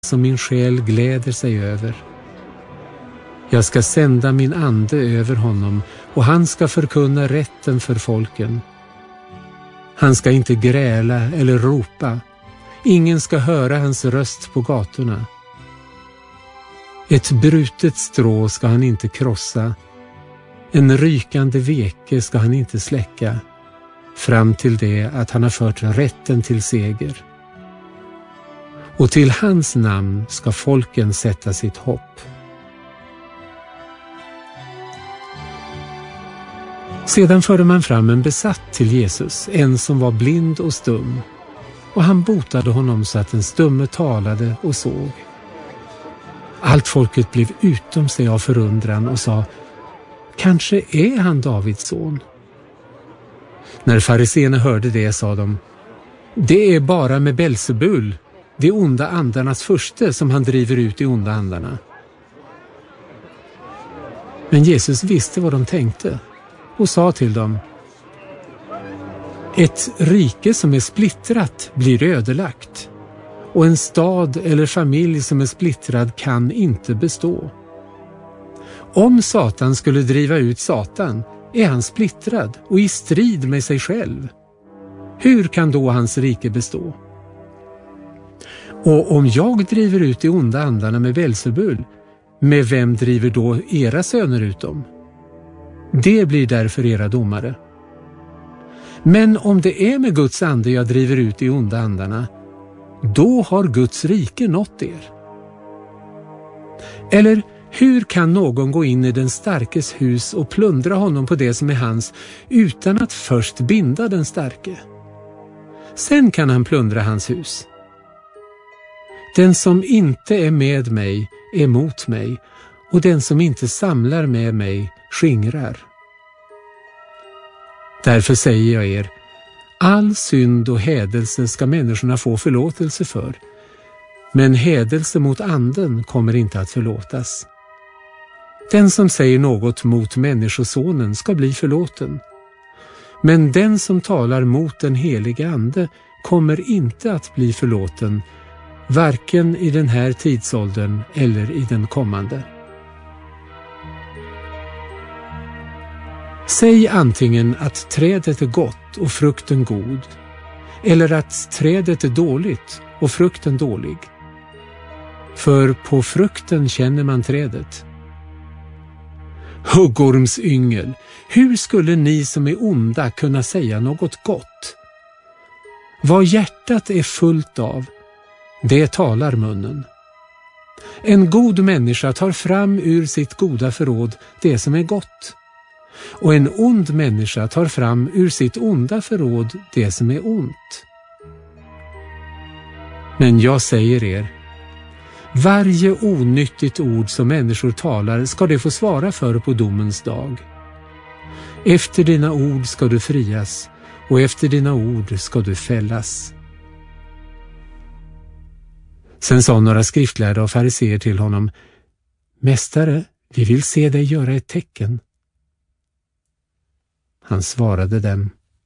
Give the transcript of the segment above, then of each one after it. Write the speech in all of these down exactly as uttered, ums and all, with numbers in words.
som min själ gläder sig över. Jag ska sända min ande över honom och han ska förkunna rätten för folken. Han ska inte gräla eller ropa. Ingen ska höra hans röst på gatorna. Ett brutet strå ska han inte krossa. En rykande veke ska han inte släcka. Fram till det att han har fört rätten till seger. Och till hans namn ska folken sätta sitt hopp. Sedan förde man fram en besatt till Jesus, en som var blind och stum. Och han botade honom så att den stumme talade och såg. Allt folket blev utom sig av förundran och sa: kanske är han Davids son? När fariséerna hörde det sa de: det är bara med Belzebul, de onda andarnas furste, som han driver ut de onda andarna. Men Jesus visste vad de tänkte och sa till dem: ett rike som är splittrat blir ödelagt, och en stad eller familj som är splittrad kan inte bestå. Om Satan skulle driva ut Satan är han splittrad och i strid med sig själv. Hur kan då hans rike bestå? Och om jag driver ut de onda andarna med Belzebul, med vem driver då era söner ut dem? Det blir därför era domare. Men om det är med Guds ande jag driver ut de onda andarna, då har Guds rike nått er. Eller hur kan någon gå in i den starkes hus och plundra honom på det som är hans utan att först binda den starke? Sen kan han plundra hans hus. Den som inte är med mig är mot mig, och den som inte samlar med mig skingrar. Därför säger jag er, all synd och hädelse ska människorna få förlåtelse för, men hädelse mot anden kommer inte att förlåtas. Den som säger något mot människosonen ska bli förlåten, men den som talar mot den heliga ande kommer inte att bli förlåten, varken i den här tidsåldern eller i den kommande. Säg antingen att trädet är gott och frukten god, eller att trädet är dåligt och frukten dålig. För på frukten känner man trädet. Huggormsyngel, hur skulle ni som är onda kunna säga något gott? Vad hjärtat är fullt av, det talar munnen. En god människa tar fram ur sitt goda förråd det som är gott, och en ond människa tar fram ur sitt onda förråd det som är ont. Men jag säger er, varje onyttigt ord som människor talar ska de få svara för på domens dag. Efter dina ord ska du frias, och efter dina ord ska du fällas. Sen sa några skriftlärda och fariseer till honom: Mästare, vi vill se dig göra ett tecken. Han svarade dem: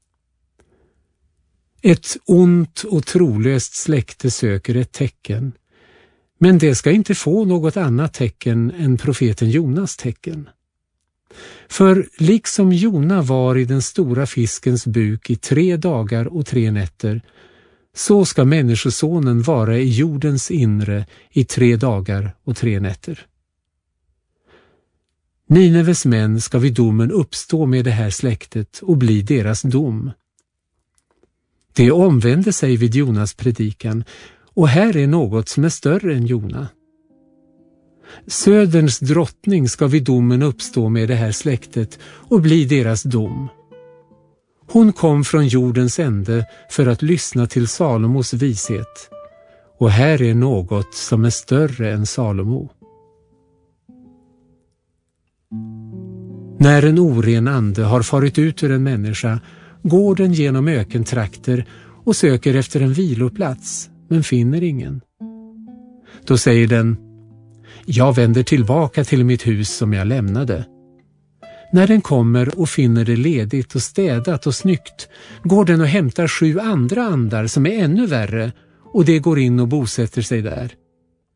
ett ont och trolöst släkte söker ett tecken, men det ska inte få något annat tecken än profeten Jonas tecken. För liksom Jona var i den stora fiskens buk i tre dagar och tre nätter, så ska människosonen vara i jordens inre i tre dagar och tre nätter. Nineves män ska vid domen uppstå med det här släktet och bli deras dom. Det omvände sig vid Jonas predikan, och här är något som är större än Jona. Söderns drottning ska vid domen uppstå med det här släktet och bli deras dom. Hon kom från jordens ände för att lyssna till Salomos vishet, och här är något som är större än Salomo. När en oren ande har farit ut ur en människa går den genom ökentrakter och söker efter en viloplats, men finner ingen. Då säger den: jag vänder tillbaka till mitt hus som jag lämnade. När den kommer och finner det ledigt och städat och snyggt, går den och hämtar sju andra andar som är ännu värre, och det går in och bosätter sig där.